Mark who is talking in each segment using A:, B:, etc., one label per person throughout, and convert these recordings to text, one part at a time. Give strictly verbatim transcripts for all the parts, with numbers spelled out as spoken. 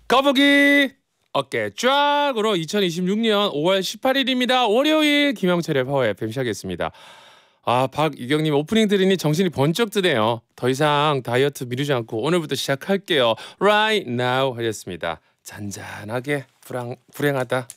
A: 거북이 어깨 쫙으로 이천이십육 년 오월 십팔일입니다. 월요일 김영철의 파워 에프엠 시작했습니다. 아, 박이경님 오프닝 들으니 정신이 번쩍 드네요. 더 이상 다이어트 미루지 않고 오늘부터 시작할게요. Right now 하셨습니다. 잔잔하게 불행, 불행하다.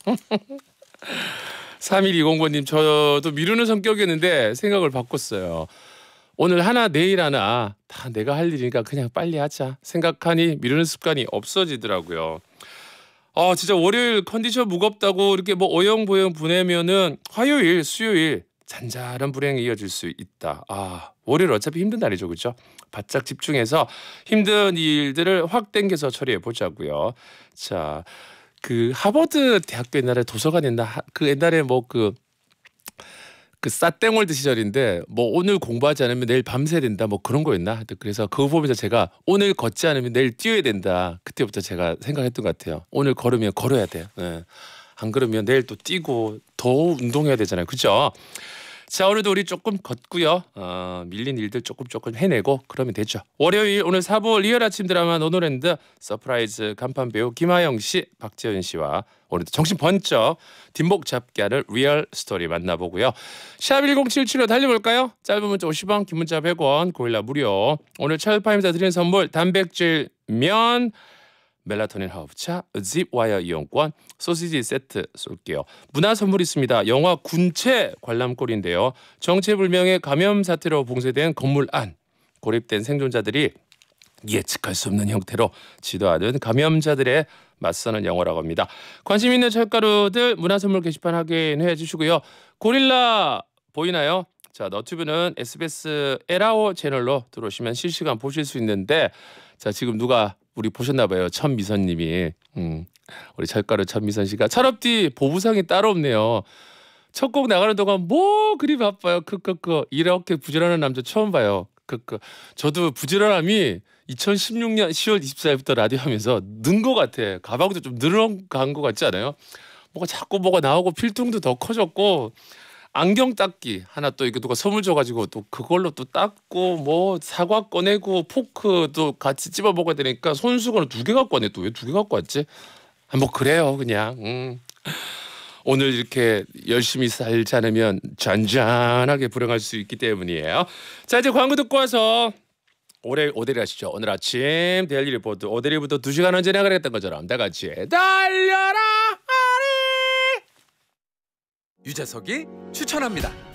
A: 삼일이공번님 저도 미루는 성격이었는데 생각을 바꿨어요. 오늘 하나 내일 하나 다 내가 할 일이니까 그냥 빨리 하자 생각하니 미루는 습관이 없어지더라고요. 아 진짜 월요일 컨디션 무겁다고 이렇게 뭐 어영부영 보내면은 화요일 수요일 잔잔한 불행이 이어질 수 있다. 아 월요일 어차피 힘든 날이죠, 그렇죠? 바짝 집중해서 힘든 일들을 확 당겨서 처리해 보자고요. 자, 그 하버드 대학교 옛날에 도서관 옛날 그 옛날에 뭐 그 그 싸땡월드 시절인데 뭐 오늘 공부하지 않으면 내일 밤새야 된다 뭐 그런 거였나? 하여튼 그래서 그거 보면서 제가 오늘 걷지 않으면 내일 뛰어야 된다. 그때부터 제가 생각했던 것 같아요. 오늘 걸으면 걸어야 돼요. 네. 안 그러면 내일 또 뛰고 더 운동해야 되잖아요. 그죠? 자, 오늘도 우리 조금 걷고요. 어, 밀린 일들 조금 조금 해내고 그러면 되죠. 월요일 오늘 사 부 리얼 아침 드라마 노노랜드 서프라이즈 간판 배우 김하영 씨, 박재현 씨와 오늘도 정신 번쩍 뒷목 잡기 하는 리얼 스토리 만나보고요. 샵 일공칠칠로 달려볼까요? 짧은 문자 오십 원, 긴 문자 백 원, 고일라 무료. 오늘 철파임에서 드리는 선물 단백질 면 멜라토닌 하우브차, 짚와이어 이용권, 소시지 세트 쏠게요. 문화 선물 있습니다. 영화 군체 관람골인데요. 정체불명의 감염 사태로 봉쇄된 건물 안 고립된 생존자들이 예측할 수 없는 형태로 지도하는 감염자들의 맞서는 영화라고 합니다. 관심 있는 철가루들 문화 선물 게시판 확인해 주시고요. 고릴라 보이나요? 자, 너튜브는 에스비에스 에라오 채널로 들어오시면 실시간 보실 수 있는데 자, 지금 누가 우리 보셨나 봐요. 천미선님이. 음, 우리 철가루 천미선 씨가 철업디 보부상이 따로 없네요. 첫 곡 나가는 동안 뭐 그리 바빠요. 크크크. 이렇게 부지런한 남자 처음 봐요. 크크. 저도 부지런함이 이천십육 년 시월 이십사일부터 라디오 하면서 는 것 같아. 가방도 좀 늘어간 것 같지 않아요? 뭐가 자꾸 뭐가 나오고 필통도 더 커졌고 안경 닦기 하나 또 이거 누가 선물 줘가지고 또 그걸로 또 닦고 뭐 사과 꺼내고 포크도 같이 찝어 먹어야 되니까 손수건을 두 개 갖고 왔네. 또 왜 두 개 갖고 왔지? 아, 뭐 그래요 그냥. 음. 오늘 이렇게 열심히 살지 않으면 잔잔하게 불행할 수 있기 때문이에요. 자, 이제 광고 듣고 와서 오늘 오데리 하시죠. 오늘 아침 데일리 리포트 오데리부터 두 시간 전에 나가랬던 것처럼 다 같이 달려라 하리.
B: 유재석이 추천합니다.